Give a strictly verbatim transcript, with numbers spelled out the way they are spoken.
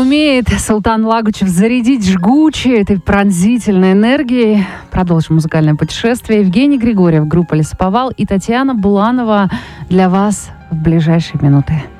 умеет Султан Лагучев зарядить жгучей этой пронзительной энергией. Продолжим музыкальное путешествие. Евгений Григорьев, группа «Лесоповал» и Татьяна Буланова для вас в ближайшие минуты.